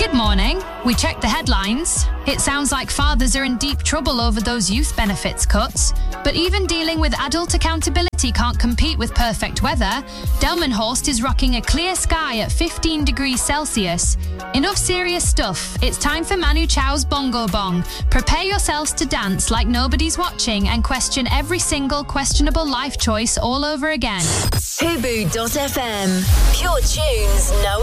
Good morning. We checked the headlines. It sounds like fathers are in deep trouble over those youth benefits cuts. But even dealing with adult accountability can't compete with perfect weather. Delmenhorst is rocking a clear sky at 15 degrees Celsius. Enough serious stuff. It's time for Manu Chao's Bongo Bong. Prepare yourselves to dance like nobody's watching and question every single questionable life choice all over again. Hubu.fm. Pure tunes, no